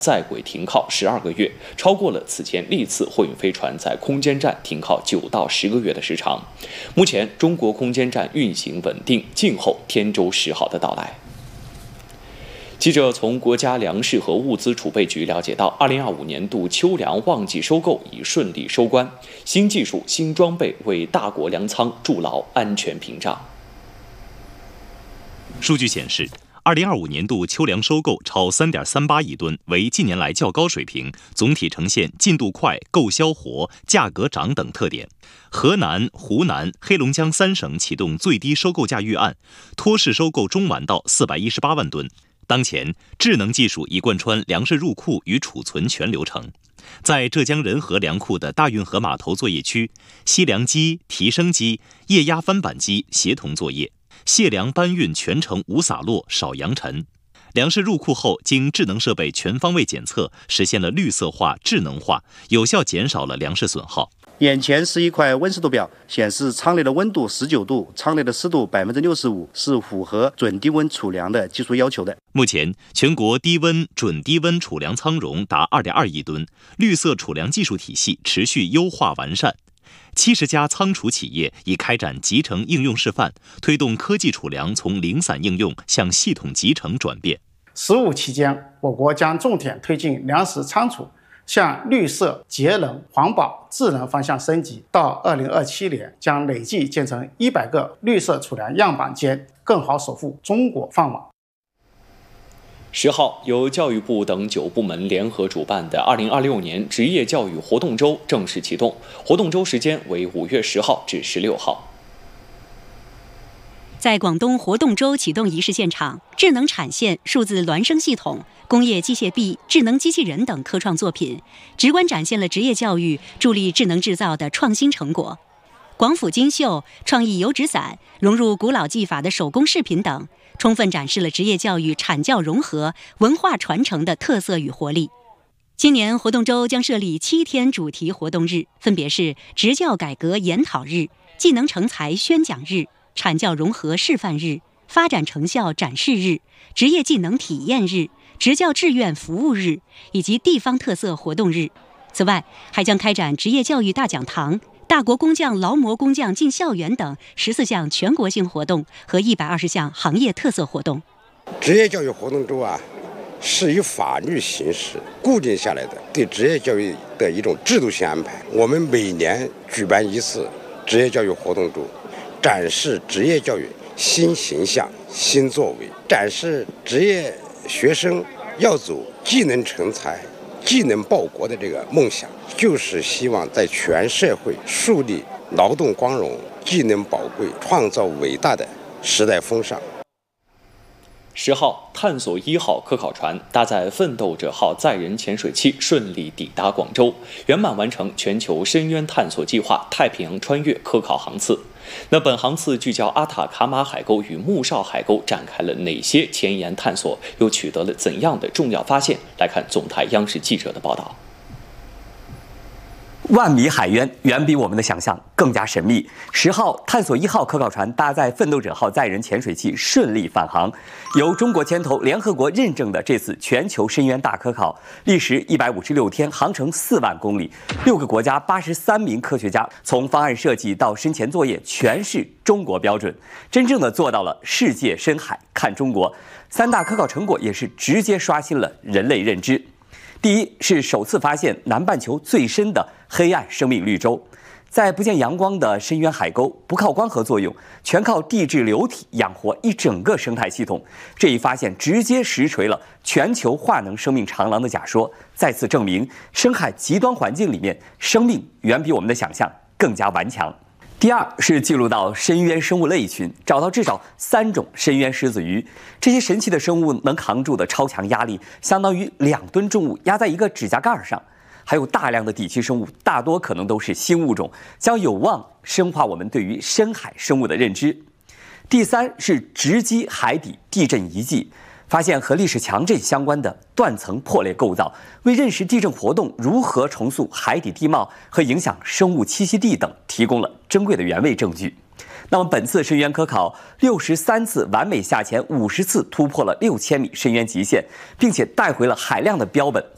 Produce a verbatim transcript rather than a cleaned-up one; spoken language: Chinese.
在轨停靠十二个月，超过了此前历次货运飞船在空间站停靠九到十个月的时长。目前，中国空间站运行稳定，静候天舟十号的到来。记者从国家粮食和物资储备局了解到，二零二五年度秋粮旺季收购已顺利收官，新技术、新装备为大国粮仓筑牢安全屏障。 数据显示，二零二五年度秋粮收购超 三点三八亿吨，为近年来较高水平，总体呈现进度快、购销活、价格涨等特点。河南、湖南、黑龙江三省启动最低收购价预案，托市收购中完到四百一十八万吨。当前，智能技术已贯穿粮食入库与储存全流程。在浙江仁和粮库的大运河码头作业区，吸粮机、提升机、液压翻板机协同作业，卸粮搬运全程无洒落、少扬尘。粮食入库后，经智能设备全方位检测，实现了绿色化、智能化，有效减少了粮食损耗。 眼前是一块温湿度表，显示舱内的温度十九度，舱内的湿度百分之六十五，是符合准低温储粮的技术要求的。 目前，全国低温、准低温储粮仓容达 二点二亿吨，绿色储粮技术体系持续优化完善。七十家仓储企业已开展集成应用示范，推动科技储粮从零散应用向系统集成转变。 十五期间，我国将重点推进粮食仓储向绿色、节能、环保、智能方向升级，到二零二七年将累计建成一百个绿色储粮样板间，更好守护中国饭碗。 十号，由教育部等九部门联合主办的二零二六年职业教育活动周正式启动，活动周时间为五月十号至十六号。 在广东活动周启动仪式现场，智能产线、数字孪生系统、工业机械臂、智能机器人等科创作品，直观展现了职业教育助力智能制造的创新成果。广府金绣、创意油纸伞、融入古老技法的手工饰品等，充分展示了职业教育产教融合、文化传承的特色与活力。今年活动周将设立七天主题活动日，分别是职教改革研讨日、技能成才宣讲日、产教融合示范日、发展成效展示日、职业技能体验日、职教志愿服务日以及地方特色活动日。此外，还将开展职业教育大讲堂、大国工匠劳模工匠进校园等十四项全国性活动和一百二十项行业特色活动。 职业教育活动周啊，是以法律形式固定下来的对职业教育的一种制度性安排。我们每年举办一次职业教育活动周，展示职业教育新形象、新作为，展示职业学生要走技能成才、技能报国的这个梦想，就是希望在全社会树立劳动光荣、技能宝贵、创造伟大的时代风尚。 十号，探索一号科考船搭载奋斗者号载人潜水器顺利抵达广州，圆满完成全球深渊探索计划太平洋穿越科考航次。那本航次聚焦阿塔卡马海沟与穆绍海沟，展开了哪些前沿探索，又取得了怎样的重要发现？来看总台央视记者的报道。 万米海渊远比我们的想象更加神秘。十号，探索一号科考船搭载奋斗者号载人潜水器顺利返航。由中国牵头、联合国认证的这次全球深渊大科考，历时一百五十六天，航程四万公里，六个国家八十三名科学家，从方案设计到深潜作业全是中国标准，真正的做到了世界深海看中国。三大科考成果也是直接刷新了人类认知。第一是首次发现南半球最深的黑暗生命绿洲，在不见阳光的深渊海沟，不靠光合作用，全靠地质流体养活一整个生态系统。这一发现直接实锤了全球化能生命长廊的假说，再次证明深海极端环境里面生命远比我们的想象更加顽强。第二是记录到深渊生物类群，找到至少三种深渊狮子鱼。这些神奇的生物能扛住的超强压力，相当于两吨重物压在一个指甲盖上。还有大量的底栖生物，大多可能都是新物种，将有望深化我们对于深海生物的认知。第三是直击海底地震遗迹，发现和历史强震相关的断层破裂构造，为认识地震活动如何重塑海底地貌和影响生物栖息地等提供了珍贵的原位证据。那么本次深渊科考六十三次完美下潜，五十次突破了六千米深渊极限，并且带回了海量的标本